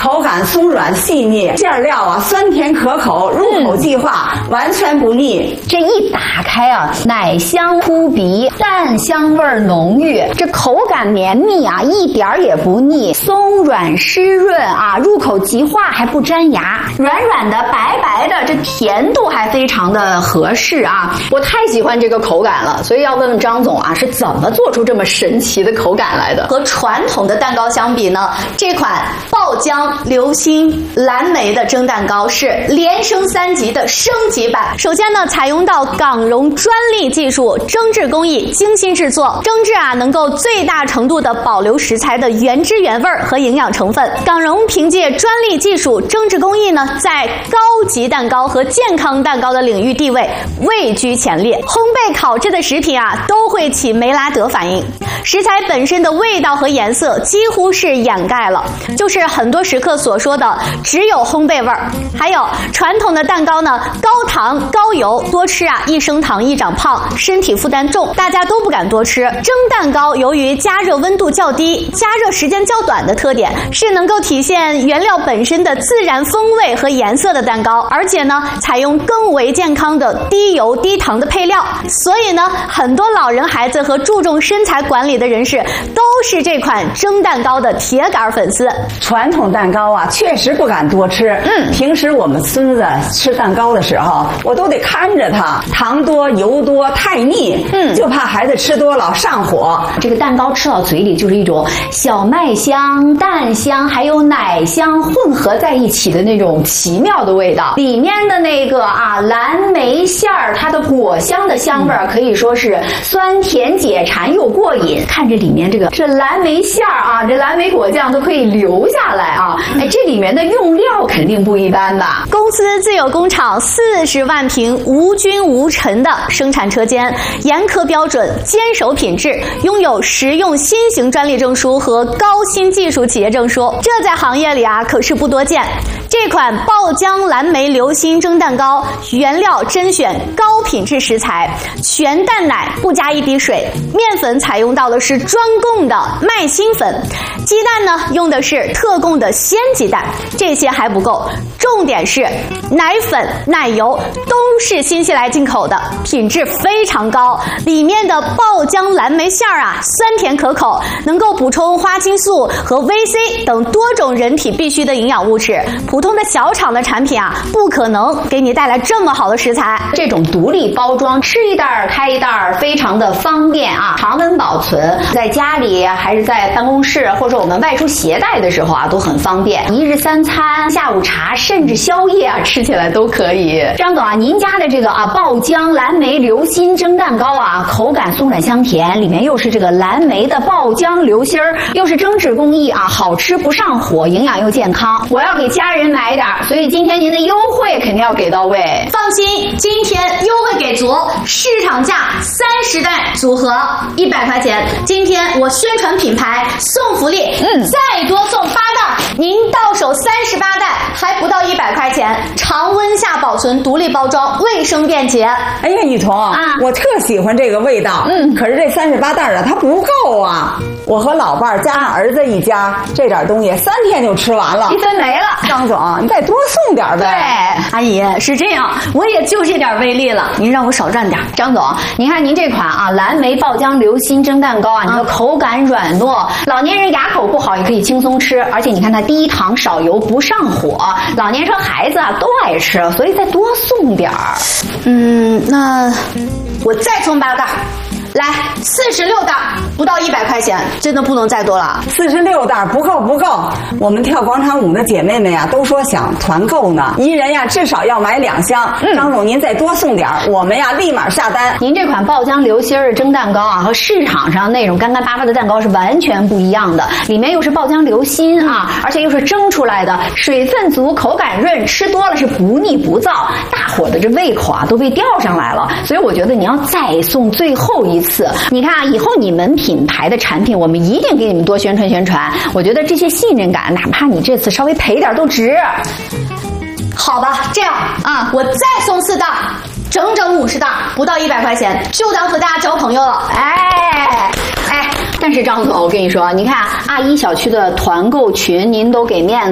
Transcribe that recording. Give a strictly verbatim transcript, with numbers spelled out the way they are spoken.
口感松软细腻，馅料啊酸甜可口，入口即化，嗯、完全不腻。 这一打开啊，奶香扑鼻，蛋香味浓郁，这口感绵密啊，一点儿也不腻，松软湿润啊，入口即化还不粘牙，软软的白白的，这甜度还非常的合适啊！我太喜欢这个口感了，所以要问问张总啊，是怎么做出这么神奇的口感来的？和传统的蛋糕相比呢，这款爆浆流心蓝莓的蒸蛋糕是连升三级的升级版。首先呢，采用到港蓉专利技术蒸制工艺，精心制作，蒸制啊能够最大程度的保留食材的原汁原味和营养成分。港蓉凭借专利技术蒸制工艺呢，在高级蛋糕和健康蛋糕的领域地位位居前列。烘焙烤制的食品啊，都会起梅拉德反应，食材本身的味道和颜色几乎是掩盖了，就是很多食客所说的只有烘焙味儿。还有传统的蛋糕呢，高糖高油，多吃啊一升糖易长胖，身体负担重，大家都不敢多吃。蒸蛋糕由于加热温度较低，加热时间较短的特点，是能够体现原料本身的自然风味和颜色的蛋糕，而且呢，采用更为健康的低油低糖的配料，所以呢，很多老人孩子和注重身材管理的人士都是这款蒸蛋糕的铁杆粉丝。 传统蛋糕啊，确实不敢多吃。嗯，平时我们孙子吃蛋糕的时候，我都得看着他，糖多油多太腻。嗯，就怕孩子吃多了上火。 这个蛋糕吃到嘴里就是一种小麦香、蛋香还有奶香混合在一起的那种奇妙的味道。里面的那个啊蓝莓馅儿，它的果香的香味儿可以说是酸甜解馋又过瘾。看着里面这个这蓝莓馅儿啊，这蓝莓果酱都可以流下来啊！哎，这里面的用料肯定不一般吧？公司自有工厂四十万平无菌无尘的生产车间，严苛标准，坚守品质，拥有实用新型专利证书和高新技术企业证书，这在行业里啊可是不多见。这款爆浆蓝莓流心蒸蛋糕，原料甄选高品质食材，全蛋奶不加一滴水，面粉采用到的是专供的麦芯粉，鸡蛋呢用的是特供的鲜鸡蛋。这些还不够，重点是奶粉奶油都是新西兰进口的，品质非常高。里面的爆浆蓝莓馅儿啊，酸甜可口，能够补充花青素和 V C 等多种人体必需的营养物质。普通的小厂的产品啊，不可能给你带来这么好的食材。这种独立包装，吃一袋开一袋，非常的方便啊，常温保存，在家里还是在办公室或者我们外出携带的时候啊，都很方便。一日三餐、下午茶甚至宵夜啊，吃起来都可以。张总啊，您家的这个啊爆浆蓝莓流心蒸蛋糕啊，口感松软香甜，里面又是这个蓝莓的爆浆流心儿，又是蒸制工艺啊，好吃不上火，营养又健康。我要给家人买点，所以今天您的优惠肯定要给到位。放心，今天优惠给足，市场价三十袋组合一百块钱。今天我宣传品牌送福利，嗯，再多送八袋，您到手三十八袋，还不到一百块钱，常温下保存，独立包装，卫生便捷。 哎呀，雨桐啊，我特喜欢这个味道，嗯，可是这三十八袋啊，它不够啊。我和老伴儿加上儿子一家，这点东西三天就吃完了， 一分没了。 张总，你再多送点呗。 对，阿姨是这样，我也就这点威力了，您让我少赚点。张总，您看您这款啊蓝莓爆浆流心蒸蛋糕啊，你的口感软糯，老年人牙口不好也可以轻松吃，而且你看它低糖少油不上火，老年人孩子啊都爱吃，所以再多送点儿。嗯，那我再送八袋。来，四十六袋，不到一百块钱，真的不能再多了。 四十六袋不够不够，我们跳广场舞的姐妹们呀，都说想团购呢，一人呀至少要买两箱。嗯，张总您再多送点，我们呀立马下单。 您这款爆浆流心儿蒸蛋糕啊，和市场上那种干干巴巴的蛋糕是完全不一样的，里面又是爆浆流心啊，而且又是蒸出来的，水分足，口感润，吃多了是不腻不燥，大伙的这胃口啊都被吊上来了。所以我觉得你要再送最后一次，你看啊，以后你们品牌的产品，我们一定给你们多宣传宣传。我觉得这些信任感，哪怕你这次稍微赔点都值。好吧，这样啊，我再送四袋，整整五十袋，不到一百块钱，就当和大家交朋友了。哎哎，但是张总，我跟你说，你看阿姨小区的团购群，您都给面子。